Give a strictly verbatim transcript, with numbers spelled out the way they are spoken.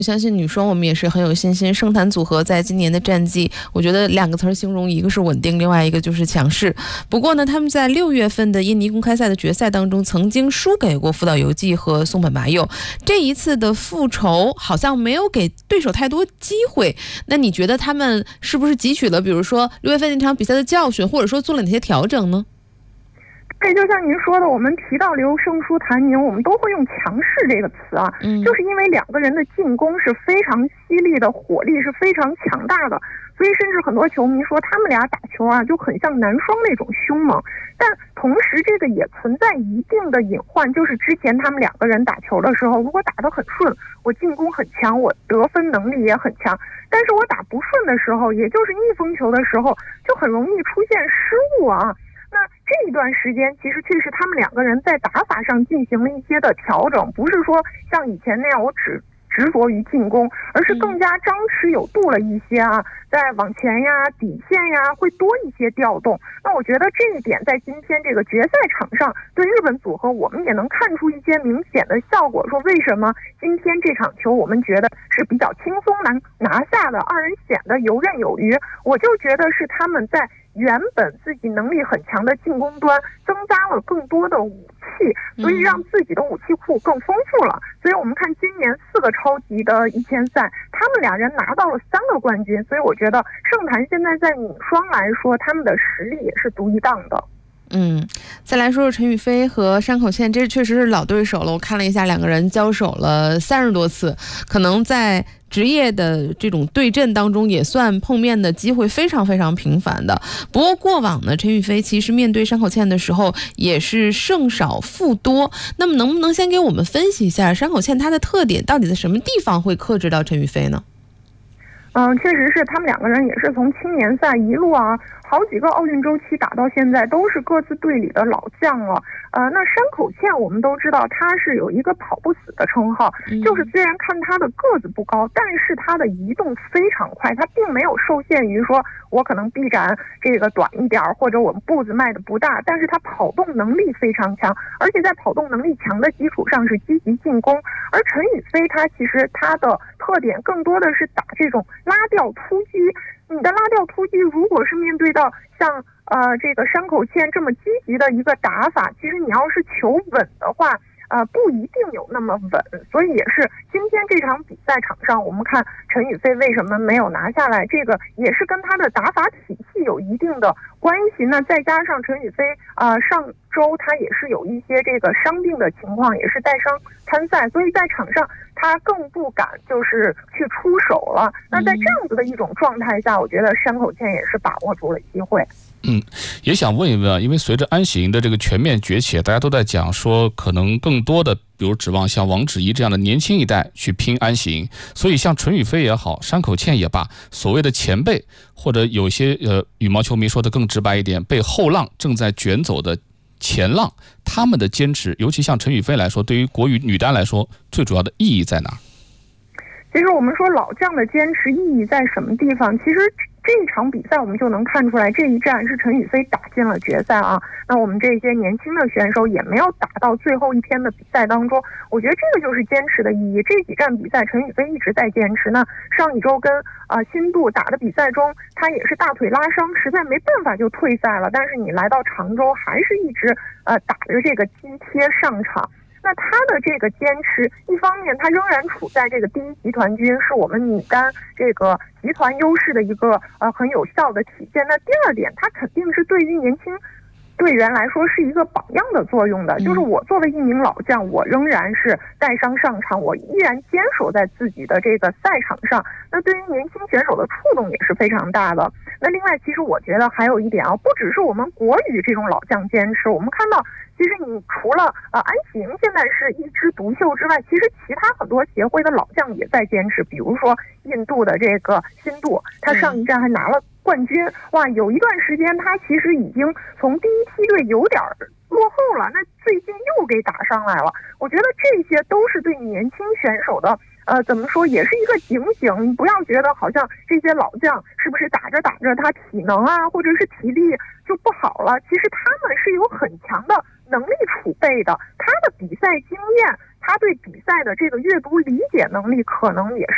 我相信女双我们也是很有信心，盛坛组合在今年的战绩，我觉得两个词形容，一个是稳定，另外一个就是强势。不过呢，他们在六月份的印尼公开赛的决赛当中，曾经输给过福岛由纪和松本麻佑，这一次的复仇好像没有给对手太多机会。那你觉得他们是不是汲取了比如说六月份那场比赛的教训，或者说做了哪些调整呢？ 对，就像您说的，我们提到刘胜书、谭宁，我们都会用强势这个词啊， 嗯， 就是因为两个人的进攻是非常犀利的，火力是非常强大的，所以甚至很多球迷说他们俩打球啊就很像男双那种凶猛。但同时这个也存在一定的隐患，就是之前他们两个人打球的时候，如果打得很顺，我进攻很强，我得分能力也很强，但是我打不顺的时候，也就是逆风球的时候，就很容易出现失误啊。那这一段时间其实确实他们两个人在打法上进行了一些的调整，不是说像以前那样我只执着于进攻，而是更加张弛有度了一些啊，在往前呀、底线呀会多一些调动。那我觉得这一点在今天这个决赛场上对日本组合我们也能看出一些明显的效果，说为什么今天这场球我们觉得是比较轻松拿拿下的，二人显得游刃有余。我就觉得是他们在原本自己能力很强的进攻端增加了更多的武器，所以让自己的武器库更丰富了。所以我们看今年四个超级的一千赛，他们俩人拿到了三个冠军，所以我觉得盛坛现在在女双来说，他们的实力也是独一档的。 嗯，再来说说陈雨菲和山口茜，这确实是老对手了。我看了一下，两个人交手了三十多次，可能在职业的这种对阵当中也算碰面的机会非常非常频繁的。不过过往呢，陈雨菲其实面对山口茜的时候也是胜少负多。那么能不能先给我们分析一下山口茜她的特点到底在什么地方会克制到陈雨菲呢？ 嗯，确实是他们两个人也是从青年赛一路啊，好几个奥运周期打到现在，都是各自队里的老将了。呃，那山口茜我们都知道，她是有一个跑不死的称号， 嗯、 就是虽然看她的个子不高，但是她的移动非常快，她并没有受限于说我可能臂展这个短一点，或者我们步子迈的不大，但是她跑动能力非常强，而且在跑动能力强的基础上是积极进攻。而陈雨菲她其实她的特点更多的是打这种拉吊突击，你的拉吊突击如果是面对到像呃这个山口茜这么积极的一个打法，其实你要是求稳的话，呃不一定有那么稳。所以也是今天这场比赛场上，我们看陈雨菲为什么没有拿下来，这个也是跟她的打法体系有一定的关系。那再加上陈雨菲呃上周她也是有一些这个伤病的情况，也是带伤参赛，所以在场上他更不敢就是去出手了。那在这样子的一种状态下，我觉得山口茜也是把握住了机会。 嗯，也想问一问啊，因为随着安喜莹的这个全面崛起，大家都在讲说可能更多的比如指望像王芷怡这样的年轻一代去拼安喜莹，所以像陈雨菲也好，山口茜也罢，所谓的前辈或者有些呃羽毛球迷说的更直白一点，被后浪正在卷走的前浪，他们的坚持，尤其像陈雨菲来说，对于国羽女单来说，最主要的意义在哪？ 其实我们说老将的坚持意义在什么地方？其实这一场比赛我们就能看出来，这一战是陈雨菲打进了决赛啊。那我们这些年轻的选手也没有打到最后一天的比赛当中，我觉得这个就是坚持的意义。这几站比赛陈雨菲一直在坚持。那上一周跟啊、呃、新度打的比赛中，他也是大腿拉伤，实在没办法就退赛了。但是你来到常州，还是一直呃打着这个金贴上场。那他的这个坚持，一方面他仍然处在这个第一集团军，是我们女单这个集团优势的一个呃很有效的体现。那第二点，他肯定是对于年轻队员来说是一个榜样的作用的，就是我作为一名老将，我仍然是带伤上场，我依然坚守在自己的这个赛场上，那对于年轻选手的触动也是非常大的。那另外其实我觉得还有一点啊，不只是我们国羽这种老将坚持，我们看到其实你除了呃安喜莹现在是一枝独秀之外，其实其他很多协会的老将也在坚持，比如说印度的这个新度，他上一站还拿了冠军，哇，有一段时间他其实已经从第一梯队有点落后了，那最近又给打上来了。我觉得这些都是对年轻选手的呃，怎么说也是一个警醒，你不要觉得好像这些老将是不是打着打着他体能啊或者是体力就不好了，其实他们是有很强的能力储备的，他的比赛经验，他对比赛的这个阅读理解能力可能也